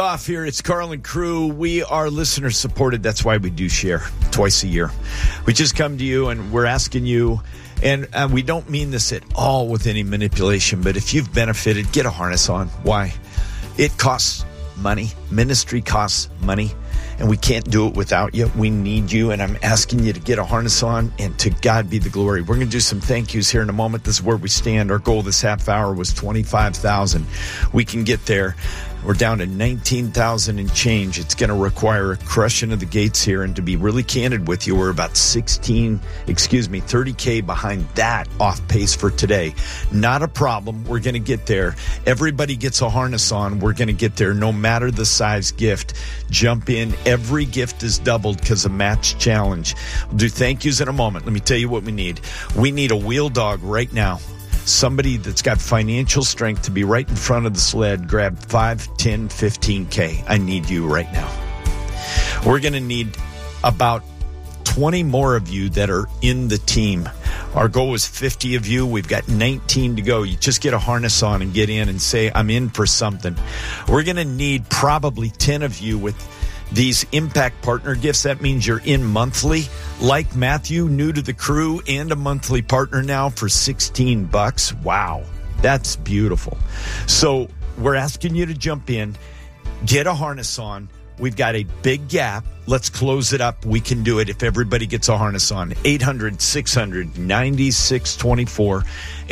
Off here, it's Carl and crew. We are listener supported. That's why we do share twice a year. We just come to you and we're asking you, and we don't mean this at all with any manipulation, but if you've benefited, get a harness on. Why? It costs money. Ministry costs money, and we can't do it without you. We need you, and I'm asking you to get a harness on, and to God be the glory. We're going to do some thank yous here in a moment. This is where we stand. Our goal this half hour was 25,000. We can get there. We're down to 19,000 and change. It's going to require a crushing of the gates here. And to be really candid with you, we're about 30K behind that off pace for today. Not a problem. We're going to get there. Everybody gets a harness on. We're going to get there no matter the size gift. Jump in. Every gift is doubled because of Match Challenge. We'll do thank yous in a moment. Let me tell you what we need. We need a wheel dog right now. Somebody that's got financial strength to be right in front of the sled. Grab 5, 10, 15K. I need you right now. We're going to need about 20 more of you that are in the team. Our goal was 50 of you. We've got 19 to go. You just get a harness on and get in and say, I'm in for something. We're going to need probably 10 of you with these impact partner gifts. That means you're in monthly, like Matthew, new to the crew, and a monthly partner now for $16. Wow, that's beautiful. So we're asking you to jump in, get a harness on. We've got a big gap. Let's close it up. We can do it if everybody gets a harness on. 800-600-9624.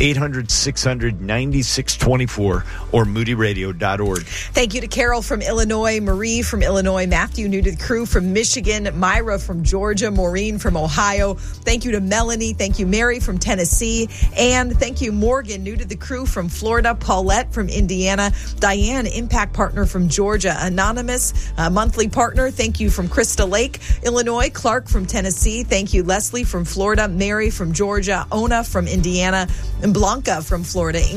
800-600-9624 or moodyradio.org. Thank you to Carol from Illinois, Marie from Illinois, Matthew, new to the crew, from Michigan, Myra from Georgia, Maureen from Ohio. Thank you to Melanie. Thank you, Mary from Tennessee. And thank you, Morgan, new to the crew from Florida, Paulette from Indiana, Diane, impact partner from Georgia, Anonymous, monthly partner. Thank you from Crystal Lake, Illinois, Clark from Tennessee. Thank you, Leslie from Florida, Mary from Georgia, Ona from Indiana, and Blanca from Florida.